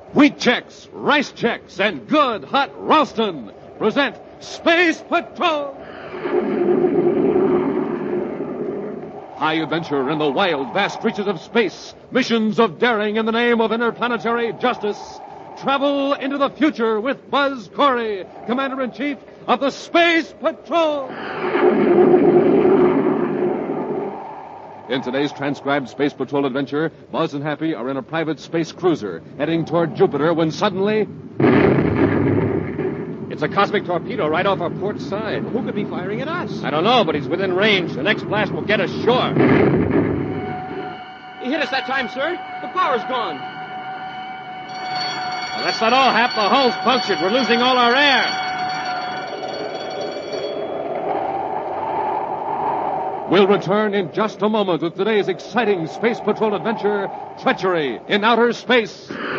Wheat Chex, Rice Chex, and Good Hot Ralston present Space Patrol! High adventure in the wild, vast reaches of space. Missions of daring in the name of interplanetary justice. Travel into the future with Buzz Corey, Commander-in-Chief of the Space Patrol! In today's transcribed Space Patrol adventure, Buzz and Happy are in a private space cruiser heading toward Jupiter when suddenly... It's a cosmic torpedo right off our port side. Who could be firing at us? I don't know, but he's within range. The next blast will get us shore. He hit us that time, sir. The power's gone. Well, that's not all, Hap. The hull's punctured. We're losing all our air. We'll return in just a moment with today's exciting Space Patrol adventure, Treachery in Outer Space.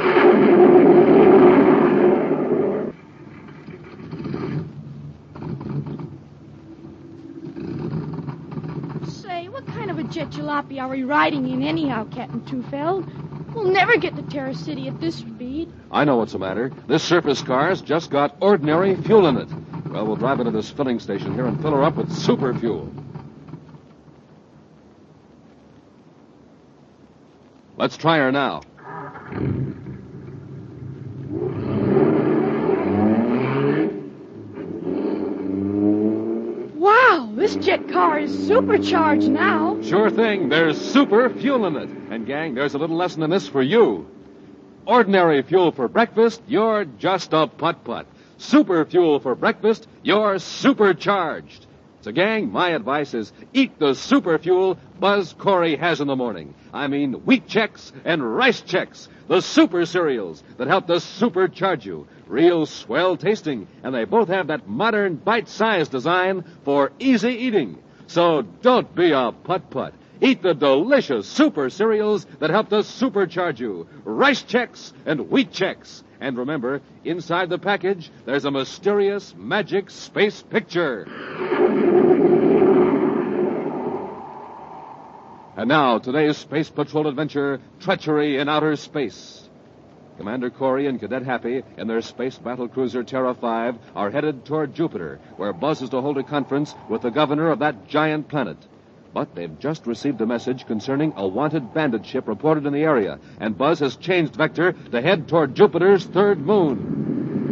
Say, what kind of a jet jalopy are we riding in anyhow, Captain Tufeld? We'll never get to Terra City at this speed. I know what's the matter. This surface car's just got ordinary fuel in it. Well, we'll drive into this filling station here and fill her up with super fuel. Let's try her now. Wow, this jet car is supercharged now. Sure thing. There's super fuel in it. And, gang, there's a little lesson in this for you. Ordinary fuel for breakfast, you're just a putt-putt. Super fuel for breakfast, you're supercharged. So, gang, my advice is eat the super fuel Buzz Corey has in the morning. I mean Wheat Chex and Rice Chex, the super cereals that help to supercharge you. Real swell tasting, and they both have that modern bite-sized design for easy eating. So don't be a putt-putt. Eat the delicious super cereals that help to supercharge you. Rice Chex and Wheat Chex. And remember, inside the package, there's a mysterious, magic space picture. And now, today's Space Patrol adventure, Treachery in Outer Space. Commander Corey and Cadet Happy and their space battle cruiser Terra 5 are headed toward Jupiter, where Buzz is to hold a conference with the governor of that giant planet. But they've just received a message concerning a wanted bandit ship reported in the area, and Buzz has changed vector to head toward Jupiter's third moon.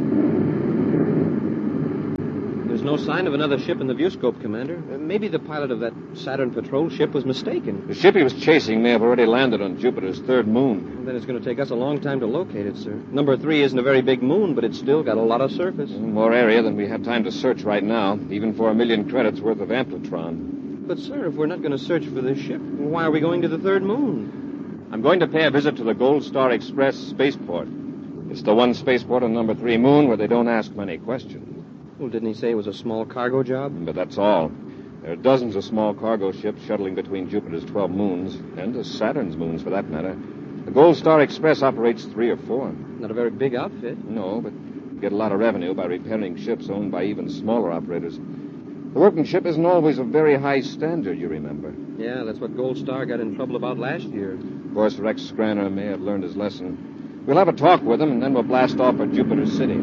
There's no sign of another ship in the viewscope, Commander. Maybe the pilot of that Saturn patrol ship was mistaken. The ship he was chasing may have already landed on Jupiter's third moon. Well, then it's going to take us a long time to locate it, sir. Number 3 isn't a very big moon, but it's still got a lot of surface. More area than we have time to search right now, even for 1 million credits worth of amplitron. But, sir, if we're not going to search for this ship, why are we going to the third moon? I'm going to pay a visit to the Gold Star Express spaceport. It's the one spaceport on number 3 moon where they don't ask many questions. Well, didn't he say it was a small cargo job? But that's all. There are dozens of small cargo ships shuttling between Jupiter's 12 moons, and Saturn's moons, for that matter. The Gold Star Express operates 3 or 4. Not a very big outfit. No, but you get a lot of revenue by repairing ships owned by even smaller operators. The working ship isn't always of very high standard, you remember. Yeah, that's what Gold Star got in trouble about last year. Of course, Rex Scranner may have learned his lesson. We'll have a talk with him, and then we'll blast off for Jupiter City.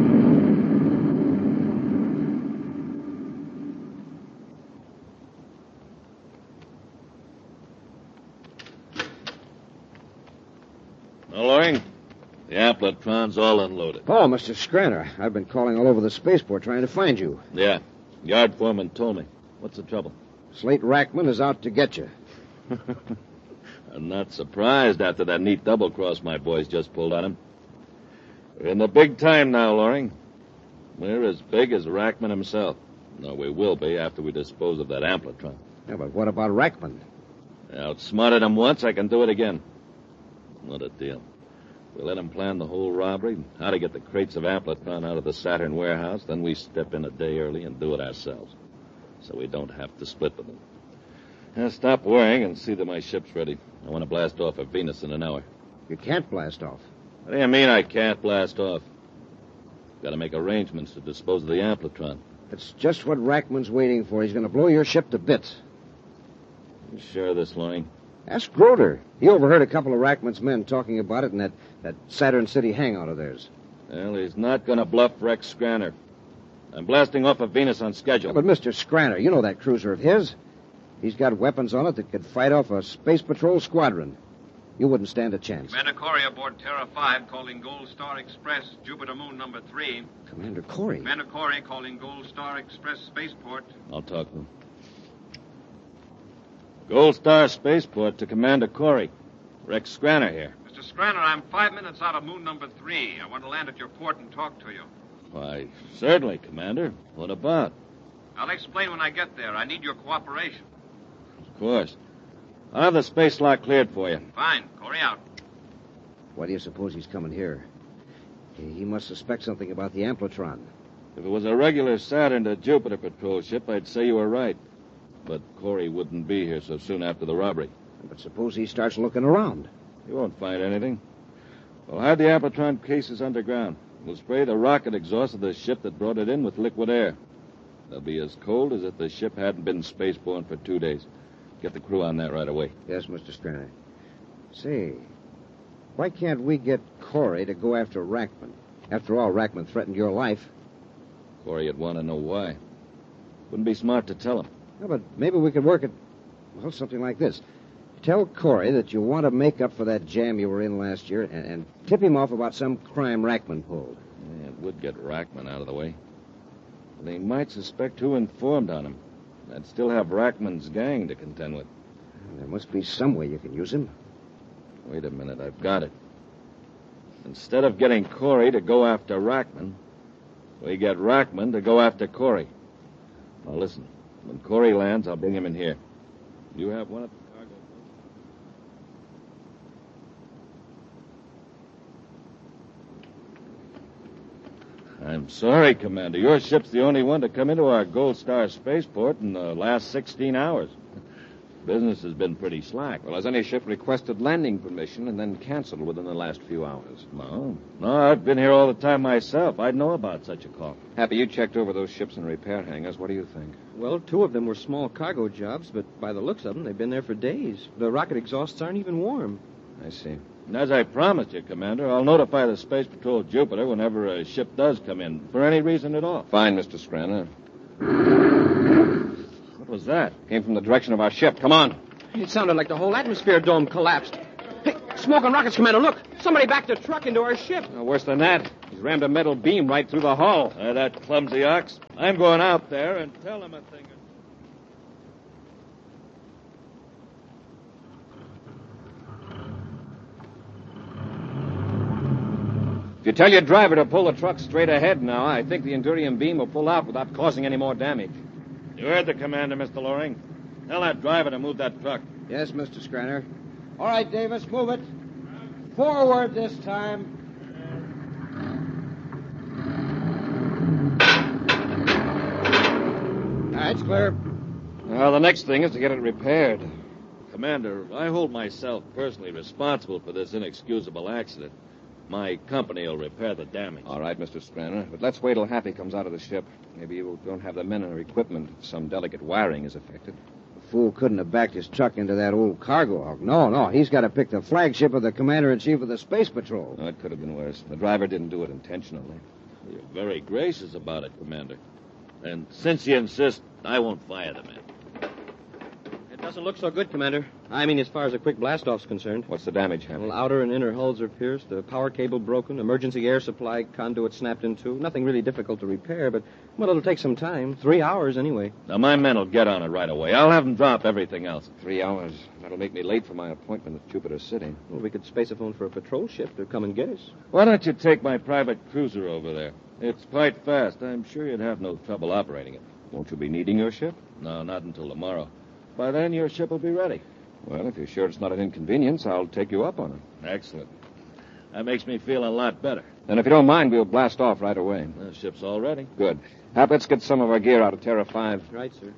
Now, Loring, the amplitron's all unloaded. Oh, Mr. Scranner, I've been calling all over the spaceport trying to find you. Yeah, yard foreman told me. What's the trouble? Slate Rackman is out to get you. I'm not surprised after that neat double cross my boys just pulled on him. We're in the big time now, Loring. We're as big as Rackman himself. No, we will be after we dispose of that amplitron. Yeah, but what about Rackman? I outsmarted him once, I can do it again. What a deal. We let him plan the whole robbery, how to get the crates of amplitron out of the Saturn warehouse, then we step in a day early and do it ourselves. So we don't have to split with them. Now stop worrying and see that my ship's ready. I want to blast off at Venus in an hour. You can't blast off. What do you mean I can't blast off? Got to make arrangements to dispose of the amplitron. That's just what Rackman's waiting for. He's going to blow your ship to bits. You sure of this, Loring? Ask Groder. He overheard a couple of Rackman's men talking about it in that Saturn City hangout of theirs. Well, he's not going to bluff Rex Scranner. I'm blasting off of Venus on schedule. But Mr. Scranner, you know that cruiser of his. He's got weapons on it that could fight off a Space Patrol squadron. You wouldn't stand a chance. Commander Corey aboard Terra 5 calling Gold Star Express, Jupiter Moon number 3. Commander Corey? Commander Corey calling Gold Star Express Spaceport. I'll talk to him. Gold Star Spaceport to Commander Corey. Rex Scranner here. Mr. Scranner, I'm 5 minutes out of Moon number 3. I want to land at your port and talk to you. Why, certainly, Commander. What about? I'll explain when I get there. I need your cooperation. Of course. I'll have the space lock cleared for you. Fine. Corey out. Why do you suppose he's coming here? He must suspect something about the Amplitron. If it was a regular Saturn to Jupiter patrol ship, I'd say you were right. But Corey wouldn't be here so soon after the robbery. But suppose he starts looking around. He won't find anything. We'll hide the Amplitron cases underground. We'll spray the rocket exhaust of the ship that brought it in with liquid air. They'll be as cold as if the ship hadn't been spaceborne for 2 days. Get the crew on that right away. Yes, Mr. Scranner. Say, why can't we get Corey to go after Rackman? After all, Rackman threatened your life. Corey'd want to know why. Wouldn't be smart to tell him. No, but maybe we could work it, well, something like this. Tell Corey that you want to make up for that jam you were in last year and tip him off about some crime Rackman pulled. Yeah, it would get Rackman out of the way. But he might suspect who informed on him. I'd still have Rackman's gang to contend with. There must be some way you can use him. Wait a minute, I've got it. Instead of getting Corey to go after Rackman, we get Rackman to go after Corey. Now listen, when Corey lands, I'll bring him in here. You have one of the cargo boats? I'm sorry, Commander. Your ship's the only one to come into our Gold Star spaceport in the last 16 hours. Business has been pretty slack. Well, has any ship requested landing permission and then canceled within the last few hours? No, I've been here all the time myself. I'd know about such a call. Happy, you checked over those ships and repair hangars. What do you think? Well, 2 of them were small cargo jobs, but by the looks of them, they've been there for days. The rocket exhausts aren't even warm. I see. And as I promised you, Commander, I'll notify the Space Patrol Jupiter whenever a ship does come in, for any reason at all. Fine, Mr. Scranner. What was that? Came from the direction of our ship. Come on. It sounded like the whole atmosphere dome collapsed. Hey, smoke and rockets, Commander, look. Somebody backed a truck into our ship. Worse than that. He's rammed a metal beam right through the hull. That clumsy ox. I'm going out there and tell him a thing or... If you tell your driver to pull the truck straight ahead now, I think the Endurium beam will pull out without causing any more damage. You heard the commander, Mr. Loring. Tell that driver to move that truck. Yes, Mr. Scranner. All right, Davis, move it. Forward this time. All right, it's clear. Well, the next thing is to get it repaired. Commander, I hold myself personally responsible for this inexcusable accident. My company will repair the damage. All right, Mr. Scranner, but let's wait till Happy comes out of the ship. Maybe you don't have the men or equipment if some delicate wiring is affected. The fool couldn't have backed his truck into that old cargo hulk. No, he's got to pick the flagship of the Commander-in-Chief of the Space Patrol. No, it could have been worse. The driver didn't do it intentionally. You're very gracious about it, Commander. And since you insist, I won't fire the men. It doesn't look so good, Commander. I mean, as far as a quick blast-off's concerned. What's the damage, Happy? Well, outer and inner hulls are pierced, the power cable broken, emergency air supply conduit snapped in two. Nothing really difficult to repair, but, well, it'll take some time. 3 hours, anyway. Now, my men will get on it right away. I'll have them drop everything else. 3 hours. That'll make me late for my appointment at Jupiter City. Well, we could space a phone for a patrol ship to come and get us. Why don't you take my private cruiser over there? It's quite fast. I'm sure you'd have no trouble operating it. Won't you be needing your ship? No, not until tomorrow. By then, your ship will be ready. Well, if you're sure it's not an inconvenience, I'll take you up on it. Excellent. That makes me feel a lot better. And if you don't mind, we'll blast off right away. The ship's all ready. Good. Hap, let's get some of our gear out of Terra 5. Right, sir.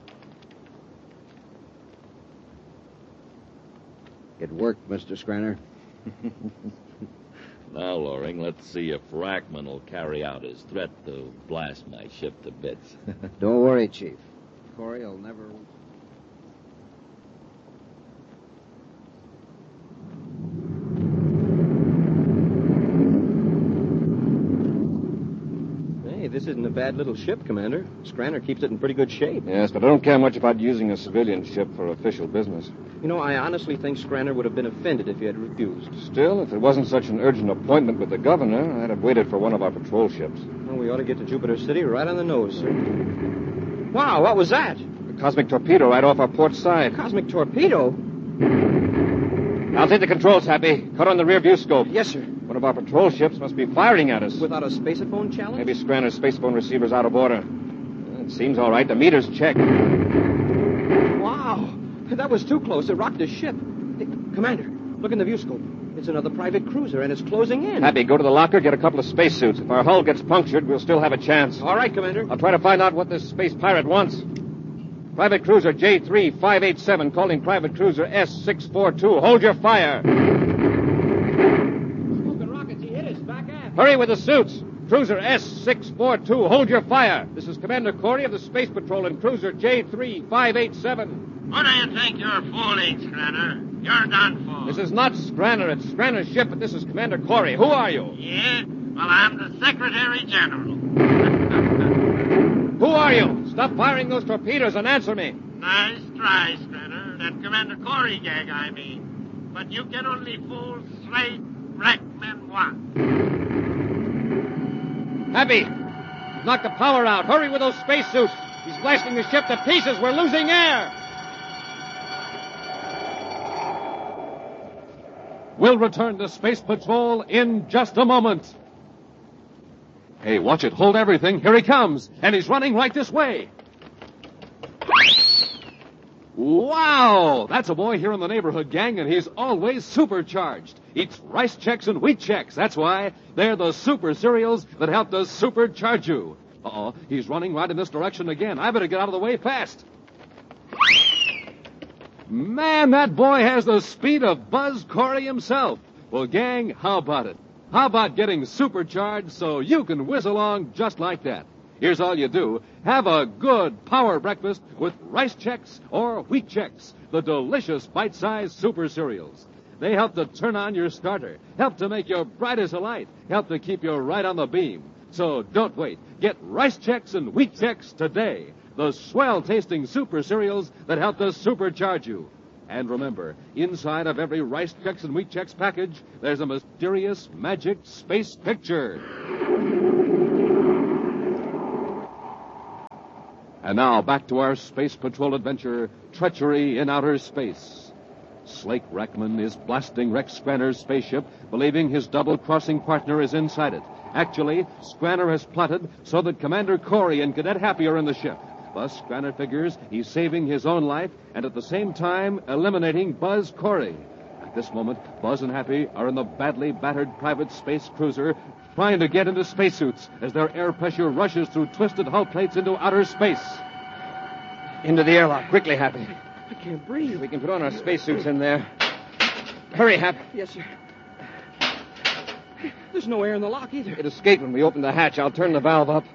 It worked, Mr. Scranner. Now, Loring, let's see if Rackman will carry out his threat to blast my ship to bits. Don't worry, Chief. Corey will never... isn't a bad little ship, Commander. Scranner keeps it in pretty good shape. Yes, but I don't care much about using a civilian ship for official business. You know, I honestly think Scranner would have been offended if he had refused. Still, if it wasn't such an urgent appointment with the governor, I'd have waited for one of our patrol ships. Well, we ought to get to Jupiter City right on the nose, sir. Wow, what was that? A cosmic torpedo right off our port side. Cosmic torpedo? I'll take the controls, Happy. Cut on the rear view scope. Yes, sir. One of our patrol ships must be firing at us. Without a spaceophone challenge? Maybe Scranner's spacephone receiver's out of order. It seems all right. The meter's checked. Wow. That was too close. It rocked the ship. Hey, Commander, look in the view scope. It's another private cruiser, and it's closing in. Happy, go to the locker, get a couple of spacesuits. If our hull gets punctured, we'll still have a chance. All right, Commander. I'll try to find out what this space pirate wants. Private cruiser J3587 calling private cruiser S642. Hold your fire. Smoking rockets. He hit us. Back aft. Hurry with the suits. Cruiser S642, hold your fire. This is Commander Corey of the Space Patrol and cruiser J3587. What do you think you're fooling, Scranner? You're done for. This is not Scranner. It's Scranner's ship, but this is Commander Corey. Who are you? Yeah? Well, I'm the Secretary General. Who are you? Stop firing those torpedoes and answer me. Nice try, Scranner. That Commander Corey gag, I mean. But you can only fool straight Rackman one. Happy, knock the power out. Hurry with those spacesuits. He's blasting the ship to pieces. We're losing air. We'll return to Space Patrol in just a moment. Hey, watch it. Hold everything. Here he comes. And he's running right this way. Wow! That's a boy here in the neighborhood, gang, and he's always supercharged. Eats rice checks and wheat checks. That's why they're the super cereals that help to supercharge you. Uh-oh, he's running right in this direction again. I better get out of the way fast. Man, that boy has the speed of Buzz Corey himself. Well, gang, how about it? How about getting supercharged so you can whiz along just like that? Here's all you do. Have a good power breakfast with rice checks or wheat checks, the delicious bite-sized super cereals. They help to turn on your starter, help to make you bright as a light, help to keep you right on the beam. So don't wait. Get rice checks and wheat checks today. The swell-tasting super cereals that help to supercharge you. And remember, inside of every rice checks and wheat checks package, there's a mysterious, magic space picture. And now, back to our Space Patrol adventure, Treachery in Outer Space. Slake Rackman is blasting Rex Scranner's spaceship, believing his double-crossing partner is inside it. Actually, Scranner has plotted so that Commander Corey and Cadet Happy are in the ship. Thus, Scranner figures he's saving his own life and at the same time eliminating Buzz Corey. At this moment, Buzz and Happy are in the badly battered private space cruiser trying to get into spacesuits as their air pressure rushes through twisted hull plates into outer space. Into the airlock. Quickly, Happy. I can't breathe. We can put on our spacesuits in there. Hurry, Hap. Yes, sir. There's no air in the lock either. It escaped when we opened the hatch. I'll turn the valve up.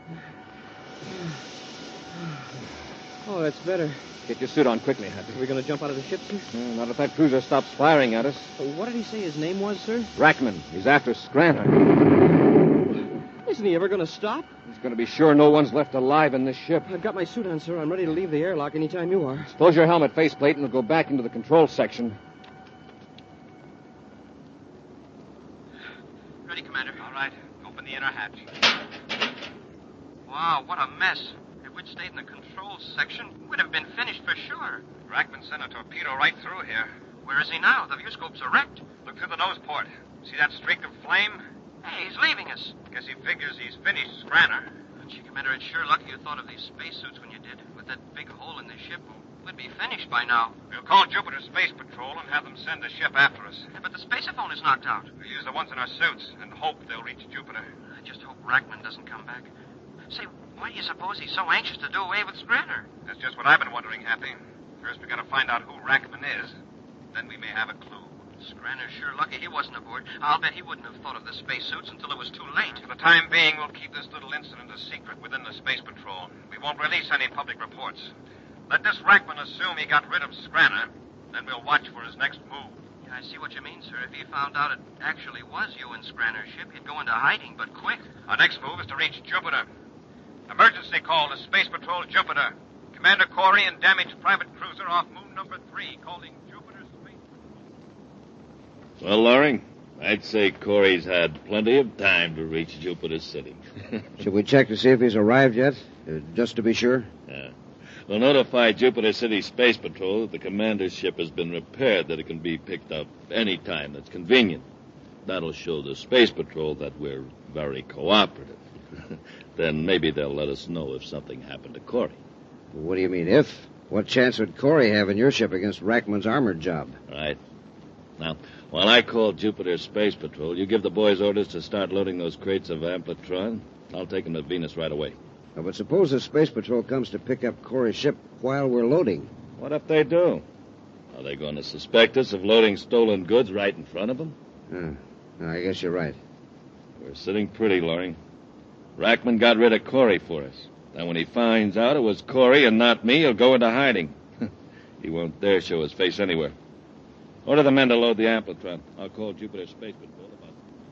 Oh, that's better. Get your suit on quickly, Happy. Are we going to jump out of the ship, sir? Not if that cruiser stops firing at us. What did he say his name was, sir? Rackman. He's after Scranner. Isn't he ever going to stop? He's going to be sure no one's left alive in this ship. I've got my suit on, sir. I'm ready to leave the airlock anytime you are. Suppose your helmet faceplate and we'll go back into the control section. Ready, Commander. All right. Open the inner hatch. Wow, what a mess. If we'd stayed in the control section, we'd have been finished for sure. Rackman sent a torpedo right through here. Where is he now? The viewscopes are wrecked. Look through the nose port. See that streak of flame? Hey, he's leaving us. Guess he figures he's finished Scranner. Gee, Commander, it's sure lucky you thought of these spacesuits when you did. With that big hole in the ship, we'd be finished by now. We'll call Jupiter Space Patrol and have them send the ship after us. Yeah, but the spaceophone is knocked out. We'll use the ones in our suits and hope they'll reach Jupiter. I just hope Rackman doesn't come back. Say, why do you suppose he's so anxious to do away with Scranner? That's just what I've been wondering, Happy. First, we got to find out who Rackman is. Then we may have a clue. Scranner's sure lucky he wasn't aboard. I'll bet he wouldn't have thought of the spacesuits until it was too late. For the time being, we'll keep this little incident a secret within the Space Patrol. We won't release any public reports. Let this Rackman assume he got rid of Scranner, then we'll watch for his next move. Yeah, I see what you mean, sir. If he found out it actually was you in Scranner's ship, he'd go into hiding, but quick. Our next move is to reach Jupiter. Emergency call to Space Patrol Jupiter. Commander Corey and damaged private cruiser off moon number 3, calling Jupiter Space Patrol. Well, Loring, I'd say Corey's had plenty of time to reach Jupiter City. Should we check to see if he's arrived yet? Just to be sure? Yeah. We'll notify Jupiter City Space Patrol that the commander's ship has been repaired, that it can be picked up any time that's convenient. That'll show the Space Patrol that we're very cooperative. Then maybe they'll let us know if something happened to Corey. What do you mean, if? What chance would Corey have in your ship against Rackman's armored job? Right. Now, while I call Jupiter Space Patrol, you give the boys orders to start loading those crates of Amplitron. I'll take them to Venus right away. Oh, but suppose the Space Patrol comes to pick up Corey's ship while we're loading. What if they do? Are they going to suspect us of loading stolen goods right in front of them? I guess you're right. We're sitting pretty, Loring. Rackman got rid of Corey for us. And when he finds out it was Corey and not me, he'll go into hiding. He won't dare show his face anywhere. Order the men to load the Amplitron. I'll call Jupiter Space Patrol about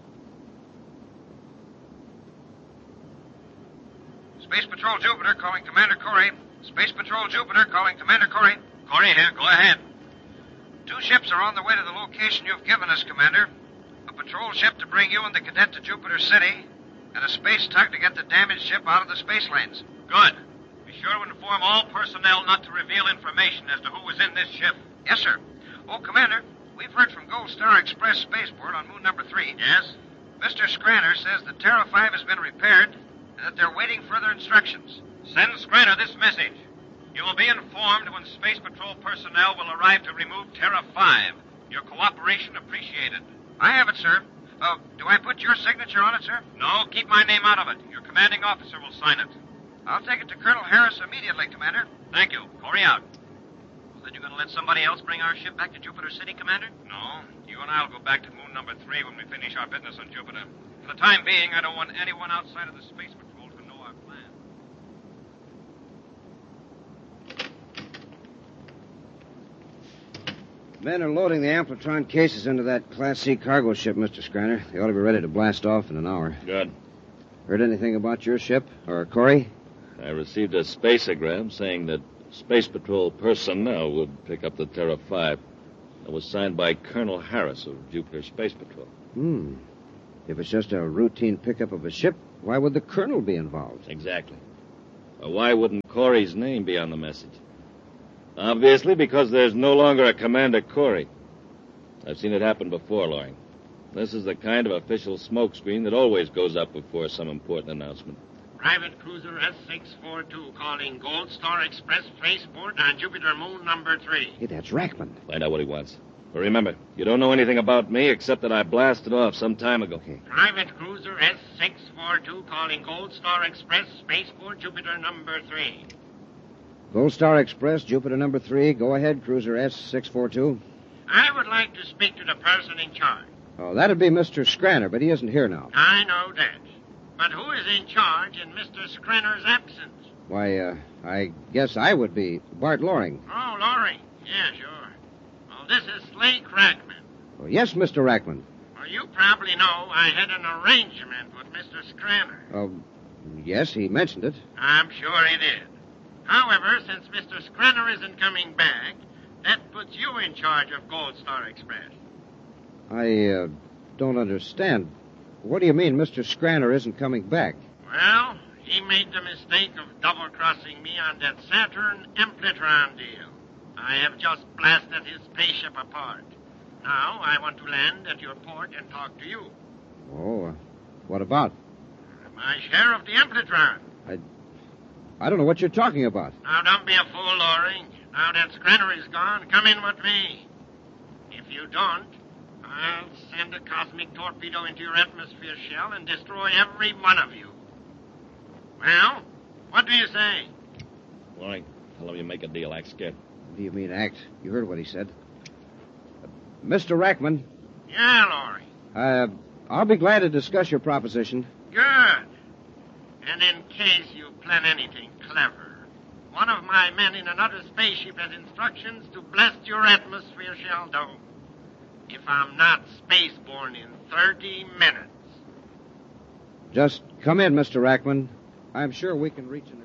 it. Space Patrol Jupiter calling Commander Corey. Space Patrol Jupiter calling Commander Corey. Corey here, go ahead. 2 ships are on the way to the location you've given us, Commander. A patrol ship to bring you and the cadet to Jupiter City, and a space tug to get the damaged ship out of the space lanes. Good. Be sure to inform all personnel not to reveal information as to who was in this ship. Yes, sir. Oh, Commander, we've heard from Gold Star Express Spaceport on moon number 3. Yes? Mr. Scranner says the Terra 5 has been repaired and that they're waiting further instructions. Send Scranner this message. You will be informed when Space Patrol personnel will arrive to remove Terra 5. Your cooperation appreciated. I have it, sir. Do I put your signature on it, sir? No, keep my name out of it. Your commanding officer will sign it. I'll take it to Colonel Harris immediately, Commander. Thank you. Corey out. Well, then you're going to let somebody else bring our ship back to Jupiter City, Commander? No. You and I'll go back to moon number 3 when we finish our business on Jupiter. For the time being, I don't want anyone outside of the Space Patrol to know our plan. Men are loading the Amplitron cases into that Class C cargo ship, Mr. Scranner. They ought to be ready to blast off in an hour. Good. Heard anything about your ship? Or Corey? I received a spaceogram saying that Space Patrol personnel would pick up the Terra 5. It was signed by Colonel Harris of Jupiter Space Patrol. If it's just a routine pickup of a ship, why would the colonel be involved? Exactly. Why wouldn't Corey's name be on the message? Obviously, because there's no longer a Commander Corey. I've seen it happen before, Loring. This is the kind of official smokescreen that always goes up before some important announcement. Private cruiser S642 calling Gold Star Express Spaceport on Jupiter moon number 3. Hey, that's Rackman. Find out what he wants. But remember, you don't know anything about me except that I blasted off some time ago. Okay. Private cruiser S642 calling Gold Star Express Spaceport Jupiter number 3. Gold Star Express, Jupiter number 3. Go ahead, cruiser S642. I would like to speak to the person in charge. Oh, that'd be Mr. Scranner, but he isn't here now. I know that. But who is in charge in Mr. Scranner's absence? Why, I guess I would be Bart Loring. Oh, Loring. Yeah, sure. Well, this is Slake Rackman. Oh, yes, Mr. Rackman. Well, you probably know I had an arrangement with Mr. Scranner. Oh, yes, he mentioned it. I'm sure he did. However, since Mr. Scranner isn't coming back, that puts you in charge of Gold Star Express. I don't understand. What do you mean Mr. Scranner isn't coming back? Well, he made the mistake of double-crossing me on that Saturn Amplitron deal. I have just blasted his spaceship apart. Now I want to land at your port and talk to you. Oh, what about? My share of the Amplitron. I don't know what you're talking about. Now, don't be a fool, Loring. Now that Scranner is gone, come in with me. If you don't, I'll send a cosmic torpedo into your atmosphere shell and destroy every one of you. Well, what do you say? Loring, tell him you make a deal. Act scared. What do you mean, act? You heard what he said. Mr. Rackman. Yeah, Loring. I'll be glad to discuss your proposition. Good. And in case you plan anything clever, one of my men in another spaceship has instructions to blast your atmosphere shell dome. If I'm not spaceborne in 30 minutes. Just come in, Mr. Rackman. I'm sure we can reach an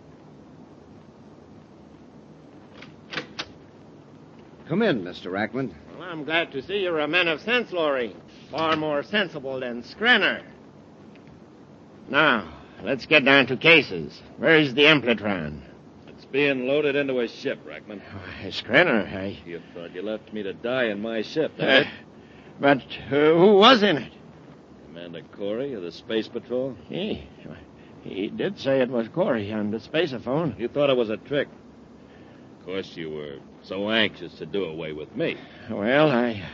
agreement. Come in, Mr. Rackman. Well, I'm glad to see you're a man of sense, Loring. Far more sensible than Skrenner. Now, let's get down to cases. Where's the Emplatron? It's being loaded into a ship, Rackman. Oh, Skrenner, You thought you left me to die in my ship, eh? But who was in it? Commander Corey of the Space Patrol? He did say it was Corey on the spaceophone. You thought it was a trick. Of course, you were so anxious to do away with me. Well,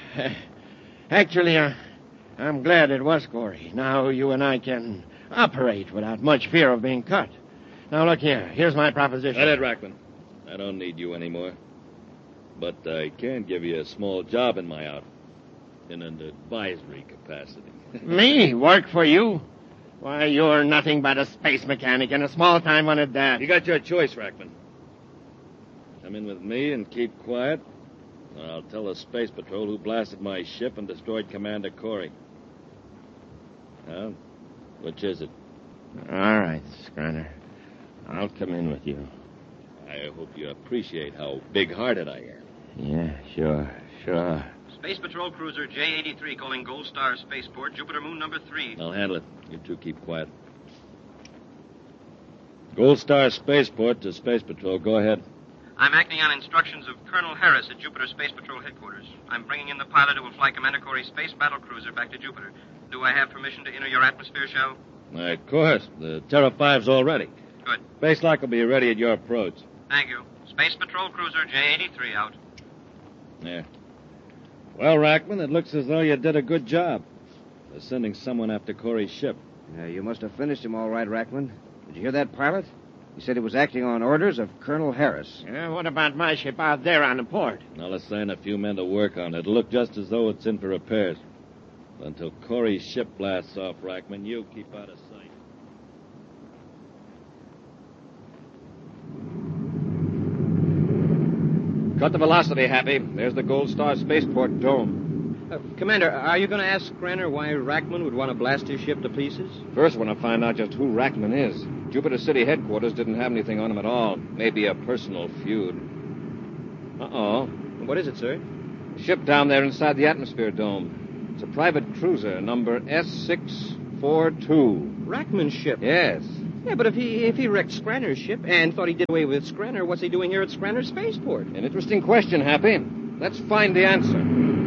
I'm glad it was Corey. Now you and I can operate without much fear of being cut. Now, look here. Here's my proposition. Let it, Rackman. I don't need you anymore. But I can give you a small job in my outfit. In an advisory capacity. Me? Work for you? Why, you're nothing but a space mechanic and a small-time one at that. You got your choice, Rackman. Come in with me and keep quiet. I'll tell the Space Patrol who blasted my ship and destroyed Commander Corey. Well, which is it? All right, Skrenner. I'll come in with you. I hope you appreciate how big-hearted I am. Yeah, sure. Space Patrol Cruiser J-83 calling Gold Star Spaceport, Jupiter Moon number 3. I'll handle it. You two keep quiet. Gold Star Spaceport to Space Patrol. Go ahead. I'm acting on instructions of Colonel Harris at Jupiter Space Patrol headquarters. I'm bringing in the pilot who will fly Commander Corey's space battle cruiser back to Jupiter. Do I have permission to enter your atmosphere, Shell? Of course. The Terra 5's all ready. Good. Space lock will be ready at your approach. Thank you. Space Patrol Cruiser J-83 out. Yeah. Well, Rackman, it looks as though you did a good job. They're sending someone after Corey's ship. You must have finished him all right, Rackman. Did you hear that, pilot? He said he was acting on orders of Colonel Harris. What about my ship out there on the port? I'll assign a few men to work on it. It'll look just as though it's in for repairs. But until Corey's ship blasts off, Rackman, you keep out of sight. Cut the velocity, Happy. There's the Gold Star Spaceport dome. Commander, are you going to ask Skrenner why Rackman would want to blast his ship to pieces? First, I want to find out just who Rackman is. Jupiter City headquarters didn't have anything on him at all. Maybe a personal feud. Uh-oh. What is it, sir? A ship down there inside the atmosphere dome. It's a private cruiser, number S642. Rackman's ship? Yes. Yeah, but if he wrecked Skrenner's ship and thought he did away with Skrenner, what's he doing here at Skrenner's spaceport? An interesting question, Happy. Let's find the answer.